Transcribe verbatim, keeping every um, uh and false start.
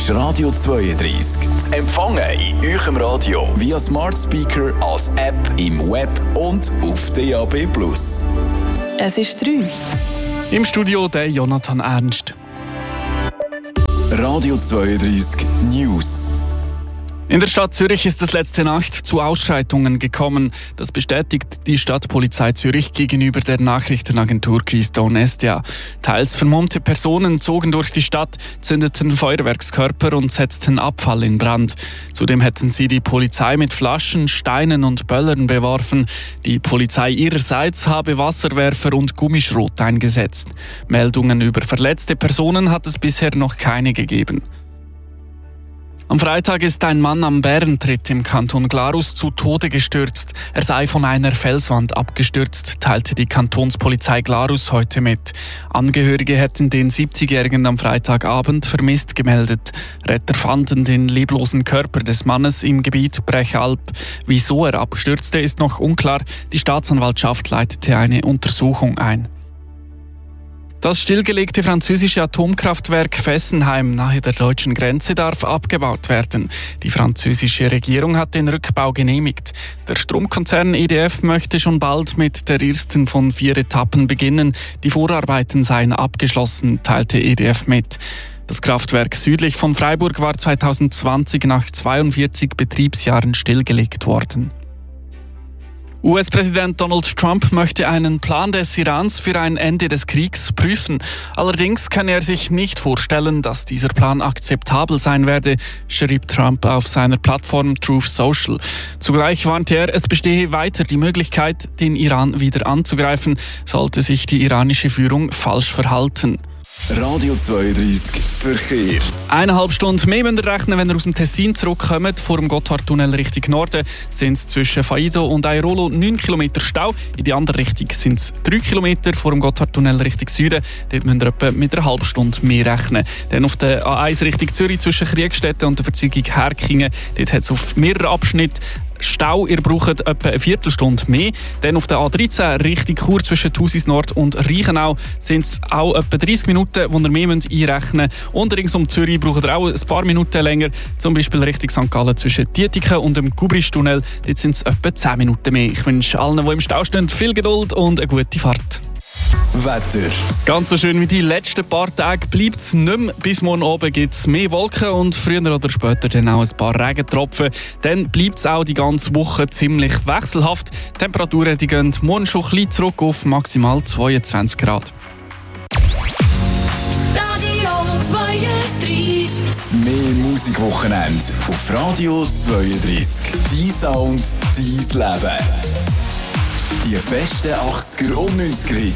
ist Radio zweiunddreißig. Zu empfangen in eurem Radio via Smart Speaker, als App, im Web und auf D A B Plus. Es ist drei. Im Studio der Jonathan Ernst. Radio zweiunddreißig News. In der Stadt Zürich ist es letzte Nacht zu Ausschreitungen gekommen. Das bestätigt die Stadtpolizei Zürich gegenüber der Nachrichtenagentur Keystone S D A. Teils vermummte Personen zogen durch die Stadt, zündeten Feuerwerkskörper und setzten Abfall in Brand. Zudem hätten sie die Polizei mit Flaschen, Steinen und Böllern beworfen. Die Polizei ihrerseits habe Wasserwerfer und Gummischrot eingesetzt. Meldungen über verletzte Personen hat es bisher noch keine gegeben. Am Freitag ist ein Mann am Bärentritt im Kanton Glarus zu Tode gestürzt. Er sei von einer Felswand abgestürzt, teilte die Kantonspolizei Glarus heute mit. Angehörige hätten den siebzigjährigen am Freitagabend vermisst gemeldet. Retter fanden den leblosen Körper des Mannes im Gebiet Brechalp. Wieso er abstürzte, ist noch unklar. Die Staatsanwaltschaft leitete eine Untersuchung ein. Das stillgelegte französische Atomkraftwerk Fessenheim nahe der deutschen Grenze darf abgebaut werden. Die französische Regierung hat den Rückbau genehmigt. Der Stromkonzern E D F möchte schon bald mit der ersten von vier Etappen beginnen. Die Vorarbeiten seien abgeschlossen, teilte E D F mit. Das Kraftwerk südlich von Freiburg war zweitausendzwanzig nach zweiundvierzig Betriebsjahren stillgelegt worden. U S-Präsident Donald Trump möchte einen Plan des Irans für ein Ende des Kriegs prüfen. Allerdings kann er sich nicht vorstellen, dass dieser Plan akzeptabel sein werde, schrieb Trump auf seiner Plattform Truth Social. Zugleich warnte er, es bestehe weiter die Möglichkeit, den Iran wieder anzugreifen, sollte sich die iranische Führung falsch verhalten. Radio zweiunddreißig Verkehr. Eineinhalb Stunden mehr müsst ihr rechnen, wenn ihr aus dem Tessin zurückkommt. Vor dem Gotthardtunnel Richtung Norden sind es zwischen Faido und Airolo neun Kilometer Stau. In die andere Richtung sind es drei Kilometer. Vor dem Gotthardtunnel Richtung Süden. Dort müsst ihr etwa mit einer halben Stunde mehr rechnen. Dann auf der A eins Richtung Zürich zwischen Kriegstetten und der Verzweigung Herkingen. Dort hat es auf mehreren Abschnitten Stau, ihr braucht etwa eine Viertelstunde mehr. Dann auf der A dreizehn Richtung Chur zwischen Thusis Nord und Reichenau sind es auch etwa dreißig Minuten, die ihr mehr einrechnen müsst. Und rings um Zürich braucht ihr auch ein paar Minuten länger, zum Beispiel Richtung Sankt Gallen zwischen Dietiken und dem Gubristunnel. Dort sind es etwa zehn Minuten mehr. Ich wünsche allen, die im Stau stehen, viel Geduld und eine gute Fahrt. Wetter. Ganz so schön wie die letzten paar Tage bleibt es nicht mehr. Bis morgen oben gibt es mehr Wolken und früher oder später dann auch ein paar Regentropfen. Dann bleibt es auch die ganze Woche ziemlich wechselhaft. Die Temperaturen die gehen morgen schon ein bisschen zurück auf maximal zweiundzwanzig Grad. Radio zweiunddreißig. Das mehr Musikwochenende auf Radio zweiunddreißig. Dein Sound, dein Leben. Die besten achtziger und neunziger Hits